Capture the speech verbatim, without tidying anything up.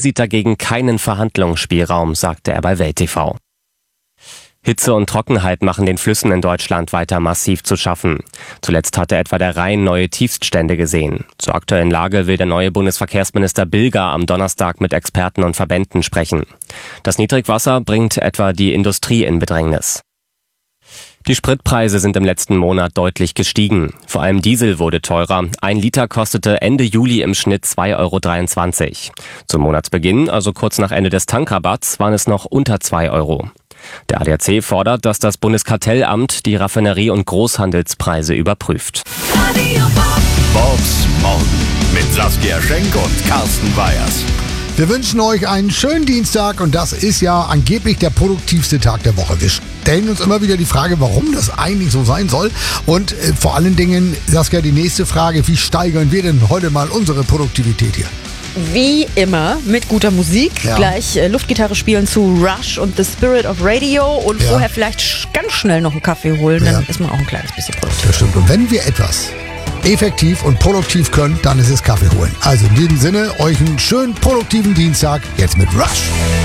sieht dagegen keinen Verhandlungsspielraum, sagte er bei Welt T V. Hitze und Trockenheit machen den Flüssen in Deutschland weiter massiv zu schaffen. Zuletzt hatte etwa der Rhein neue Tiefststände gesehen. Zur aktuellen Lage will der neue Bundesverkehrsminister Bilger am Donnerstag mit Experten und Verbänden sprechen. Das Niedrigwasser bringt etwa die Industrie in Bedrängnis. Die Spritpreise sind im letzten Monat deutlich gestiegen. Vor allem Diesel wurde teurer. Ein Liter kostete Ende Juli im Schnitt zwei Euro dreiundzwanzig. Zum Monatsbeginn, also kurz nach Ende des Tankrabatts, waren es noch unter zwei Euro. Der A D A C fordert, dass das Bundeskartellamt die Raffinerie- und Großhandelspreise überprüft. Bobs Morgen mit Saskia Schenk und Carsten Weyers. Wir wünschen euch einen schönen Dienstag und das ist ja angeblich der produktivste Tag der Woche. Wir stellen uns immer wieder die Frage, warum das eigentlich so sein soll. Und äh, vor allen Dingen, Saskia, die nächste Frage, wie steigern wir denn heute mal unsere Produktivität hier? Wie immer mit guter Musik. Ja. Gleich äh, Luftgitarre spielen zu Rush und The Spirit of Radio und Ja. vorher vielleicht sch- ganz schnell noch einen Kaffee holen, Ja. dann ist man auch ein kleines bisschen produktiv. Das stimmt. Und wenn wir etwas effektiv und produktiv können, dann ist es Kaffee holen. Also in diesem Sinne, euch einen schönen produktiven Dienstag jetzt mit Rush.